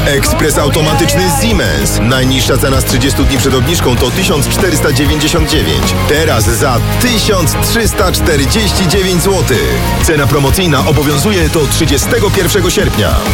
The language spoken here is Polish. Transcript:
Ekspres automatyczny Siemens. Najniższa cena z 30 dni przed obniżką to 1499. Teraz za 1349 zł. Cena promocyjna obowiązuje do 31 sierpnia.